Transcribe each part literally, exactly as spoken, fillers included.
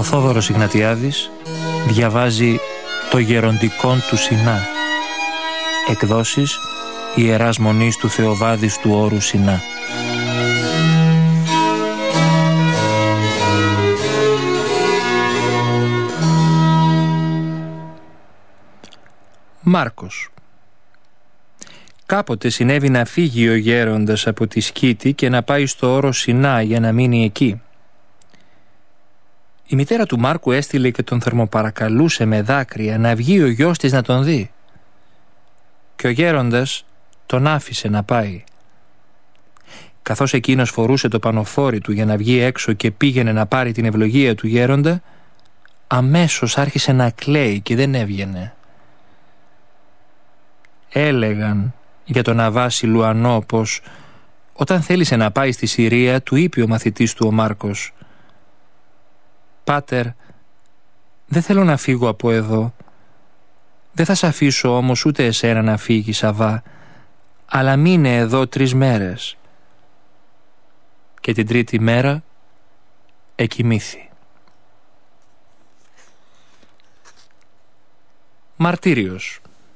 Ο Θόδωρος Ιγνατιάδης διαβάζει το γεροντικόν του Σινά. Εκδόσεις Ιεράς Μονής του Θεοβάδης του Όρου Σινά. Μάρκος. Κάποτε συνέβη να φύγει ο γέροντας από τη Σκήτη και να πάει στο όρο Σινά για να μείνει εκεί. Η μητέρα του Μάρκου έστειλε και τον θερμοπαρακαλούσε με δάκρυα να βγει ο γιος της να τον δει. Και ο γέροντας τον άφησε να πάει. Καθώς εκείνος φορούσε το πανοφόρι του για να βγει έξω και πήγαινε να πάρει την ευλογία του γέροντα, αμέσως άρχισε να κλαίει και δεν έβγαινε. Έλεγαν για τον Αββάση Λουανό πως όταν θέλησε να πάει στη Συρία του είπε ο μαθητής του ο Μάρκος: «Πάτερ, δεν θέλω να φύγω από εδώ. Δεν θα σ' αφήσω όμως ούτε εσένα να φύγεις, Αββά, αλλά μείνε εδώ τρεις μέρες». Και την τρίτη μέρα εκοιμήθη. Μαρτύριος.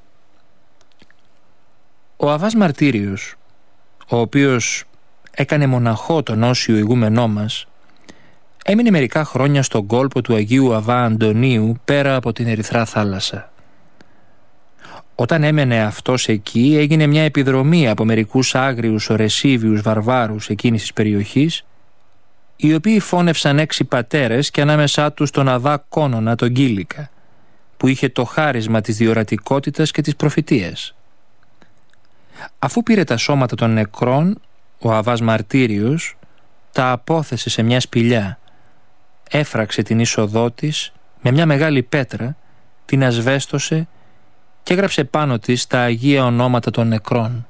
Ο Αββάς Μαρτύριος, ο οποίος έκανε μοναχό τον όσιο ηγούμενό μας, έμεινε μερικά χρόνια στον κόλπο του Αγίου Αββά Αντωνίου πέρα από την Ερυθρά θάλασσα. Όταν έμενε αυτός εκεί, έγινε μια επιδρομή από μερικούς άγριους ορεσίβιους βαρβάρους εκείνης της περιοχής, οι οποίοι φώνευσαν έξι πατέρες και ανάμεσά τους τον Αββά Κόνονα τον Κίλικα, που είχε το χάρισμα της διορατικότητας και της προφητείας. Αφού πήρε τα σώματα των νεκρών, ο Αββάς Μαρτύριος τα απόθεσε σε μια σπηλιά, έφραξε την είσοδό της με μια μεγάλη πέτρα, την ασβέστωσε και έγραψε πάνω της τα αγία ονόματα των νεκρών.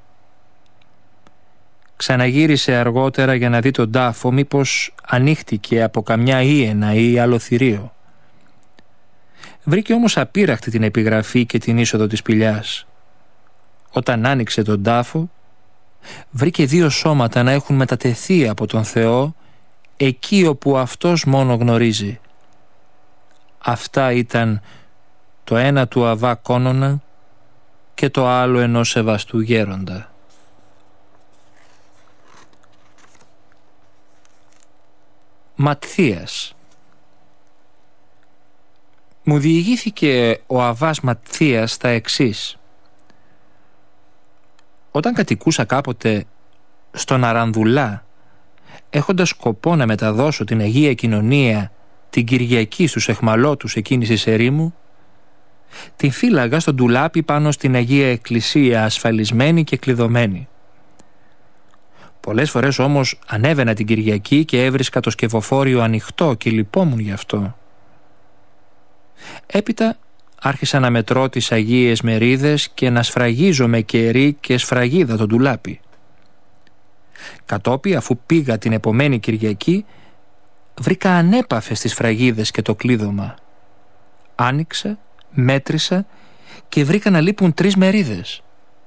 Ξαναγύρισε αργότερα για να δει τον τάφο μήπως ανοίχτηκε από καμιά ήενα ή άλλο θηρίο. Βρήκε όμως απείραχτη την επιγραφή και την είσοδο της σπηλιάς. Όταν άνοιξε τον τάφο, βρήκε δύο σώματα να έχουν μετατεθεί από τον Θεό εκεί όπου αυτός μόνο γνωρίζει. Αυτά ήταν το ένα του Αββά Κόνονα και το άλλο ενός σεβαστού γέροντα. Ματθίας. Μου διηγήθηκε ο Αββάς Ματθίας τα εξής. Όταν κατοικούσα κάποτε στον Αρανδουλά, έχοντας σκοπό να μεταδώσω την Αγία Κοινωνία την Κυριακή στους εχμαλώτους εκείνης της ερήμου, την φύλαγα στον ντουλάπι πάνω στην Αγία Εκκλησία, ασφαλισμένη και κλειδωμένη. Πολλές φορές όμως ανέβαινα την Κυριακή και έβρισκα το σκευοφόριο ανοιχτό και λυπόμουν γι' αυτό. Έπειτα άρχισα να μετρώ τις Αγίες Μερίδες και να σφραγίζω με κερί και σφραγίδα τον ντουλάπι. Κατόπι, αφού πήγα την επομένη Κυριακή, βρήκα ανέπαφες τις σφραγίδες και το κλείδωμα. Άνοιξα, μέτρησα και βρήκα να λείπουν τρεις μερίδες.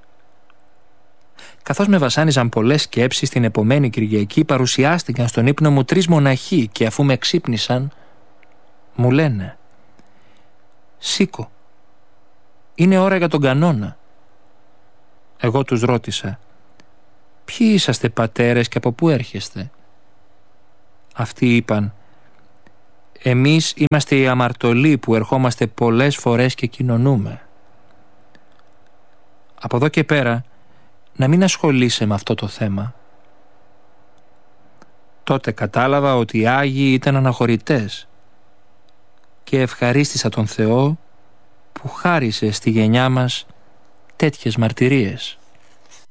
Καθώς με βασάνιζαν πολλές σκέψεις, την επομένη Κυριακή παρουσιάστηκαν στον ύπνο μου τρεις μοναχοί και αφού με ξύπνησαν, μου λένε: «Σήκω, είναι ώρα για τον κανόνα». Εγώ τους ρώτησα: «Ποιοι είσαστε πατέρες και από πού έρχεστε?» Αυτοί είπαν: «Εμείς είμαστε οι αμαρτωλοί που ερχόμαστε πολλές φορές και κοινωνούμε». Από εδώ και πέρα να μην ασχολείσαι με αυτό το θέμα. Τότε κατάλαβα ότι οι Άγιοι ήταν αναχωρητές και ευχαρίστησα τον Θεό που χάρισε στη γενιά μας τέτοιες μαρτυρίες.